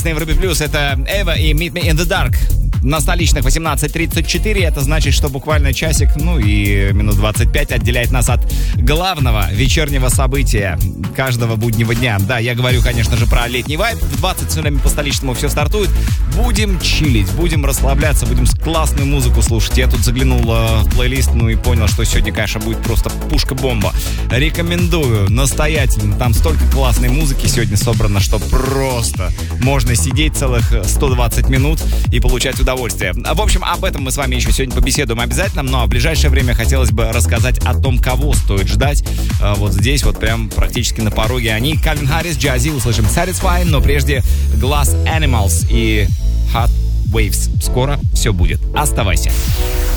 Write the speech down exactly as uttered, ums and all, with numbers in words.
На Европе Плюс это Эва и Meet Me in the Dark. На столичных восемнадцать тридцать четыре. Это значит, что буквально часик, ну и минут двадцать пять отделяет нас от главного вечернего события каждого буднего дня. Да, я говорю, конечно же, про летний вайб. В двадцать с нулями по столичному все стартует. Будем чилить, будем расслабляться, будем классную музыку слушать. Я тут заглянул в плейлист, ну и понял, что сегодня, конечно, будет просто пушка-бомба. Рекомендую настоятельно. Там столько классной музыки сегодня собрано, что просто можно сидеть целых сто двадцать минут и получать удовольствие. В общем, об этом мы с вами еще сегодня побеседуем обязательно, но в ближайшее время хотелось бы рассказать о том, кого стоит ждать. Вот здесь, вот прям практически на пороге они. Кальвин Харрис, Джази, услышим Satisfying, но прежде Glass Animals и Hot Waves. Скоро все будет. Оставайся.